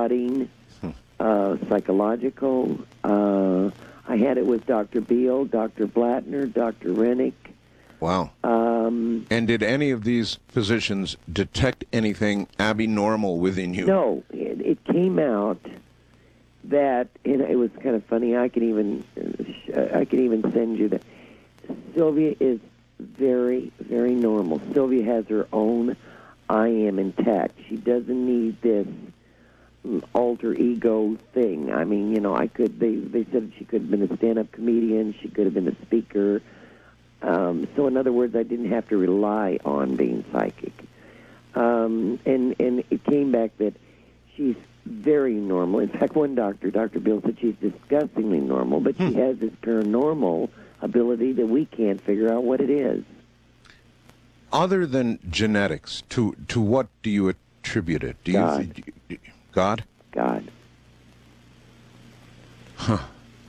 spotting, psychological. I had it with Dr. Beal, Dr. Blattner, Dr. Rennick. Wow. And did any of these physicians detect anything abnormal within you? No, it came out that, and it was kind of funny. I can even send you that. Sylvia is very, very normal. Sylvia has her own I am intact. She doesn't need this alter ego thing. I mean, they said she could have been a stand-up comedian. She could have been a speaker. So in other words, I didn't have to rely on being psychic. And it came back that she's very normal. In fact, one doctor, Dr. Bill, said she's disgustingly normal, but she has this paranormal ability that we can't figure out what it is. Other than genetics, to what do you attribute it? God. God? God. Huh.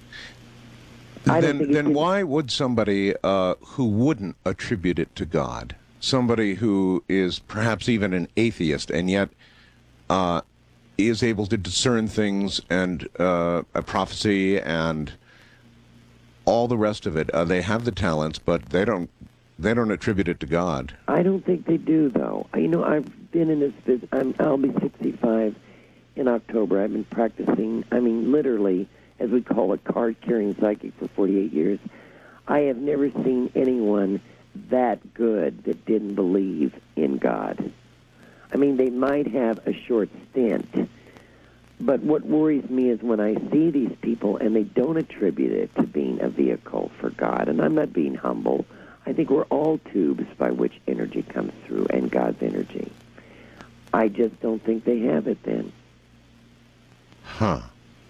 Then why would somebody who wouldn't attribute it to God, somebody who is perhaps even an atheist and yet is able to discern things and a prophecy and all the rest of it, they have the talents, but they don't attribute it to God? I don't think they do, though. I've been in this business. I'll be 65 in October. I've been practicing, literally, as we call it, card-carrying psychic for 48 years. I have never seen anyone that good that didn't believe in God. They might have a short stint, but what worries me is when I see these people and they don't attribute it to being a vehicle for God. And I'm not being humble. I think we're all tubes by which energy comes through, and God's energy. I just don't think they have it then. Huh.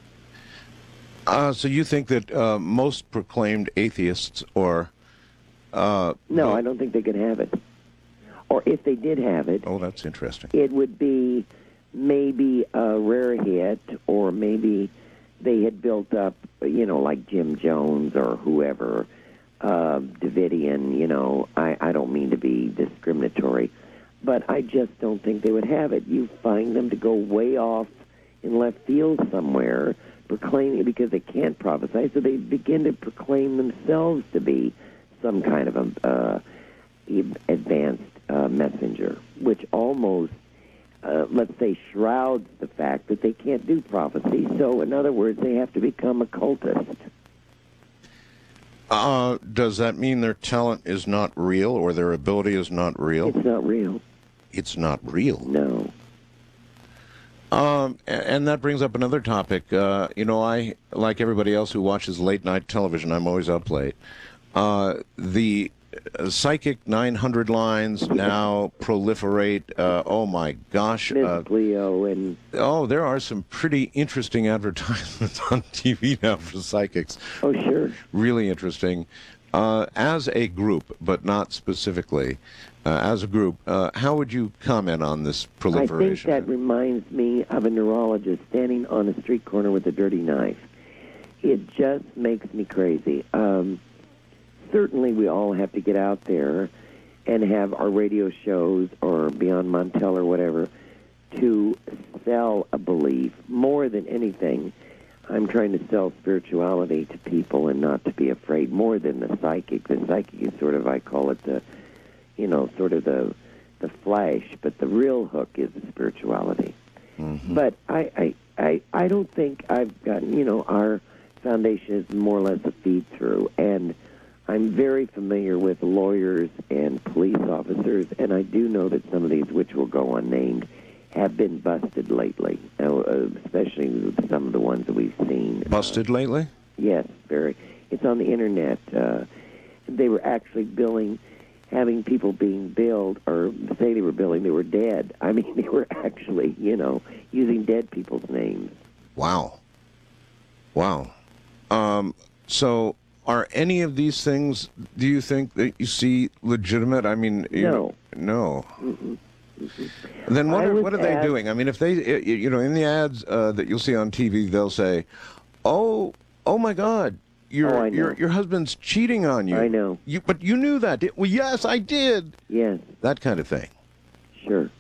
So you think that most proclaimed atheists or... No, I don't think they could have it. Or if they did have it... Oh, that's interesting. It would be maybe a rare hit, or maybe they had built up, like Jim Jones or whoever, Davidian, I don't mean to be discriminatory, but I just don't think they would have it. You find them to go way off in left field somewhere, proclaiming, because they can't prophesy, so they begin to proclaim themselves to be some kind of advanced messenger, which almost, let's say, shrouds the fact that they can't do prophecy. So, in other words, they have to become a cultist. Does that mean their talent is not real, or their ability is not real? It's not real. It's not real? No. And that brings up another topic. I, like everybody else who watches late-night television, I'm always up late. The psychic 900 lines now proliferate. Oh, my gosh. Miss Cleo and... Oh, there are some pretty interesting advertisements on TV now for psychics. Oh, sure. Really interesting. As a group, but not specifically, as a group, how would you comment on this proliferation? I think that reminds me of a neurologist standing on a street corner with a dirty knife. It just makes me crazy. Certainly we all have to get out there and have our radio shows or Beyond Montel or whatever to sell a belief. More than anything, I'm trying to sell spirituality to people and not to be afraid, more than the psychic. The psychic is sort of, I call it the, sort of the flash, but the real hook is the spirituality. Mm-hmm. But I don't think I've gotten, our foundation is more or less a feed-through, and I'm very familiar with lawyers and police officers, and I do know that some of these, which will go unnamed, have been busted lately, especially with some of the ones that we've seen. Busted lately? Yes, very. It's on the Internet. They were actually having people being billed, or say they were billing, they were dead. They were actually, using dead people's names. Wow. Wow. So... are any of these things, do you think that you see legitimate? No. No. Mm-mm. Mm-mm. Then what are they doing? If they, in the ads that you'll see on TV, they'll say, oh my God, your husband's cheating on you. I know. But you knew that. Well, yes, I did. Yes. That kind of thing. Sure.